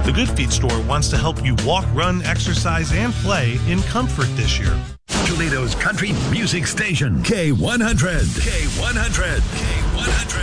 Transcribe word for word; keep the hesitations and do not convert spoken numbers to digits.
The Good Feet store wants to help you walk, run, exercise, and play in comfort this year. Toledo's country music station, K one hundred. K one hundred. K one hundred.